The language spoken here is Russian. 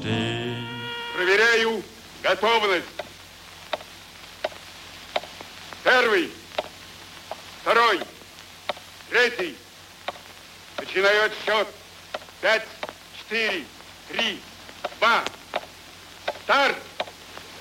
день. Проверяю готовность. Первый, второй, третий. Начинаю отсчет. 5, 4, 3, 2. Старт!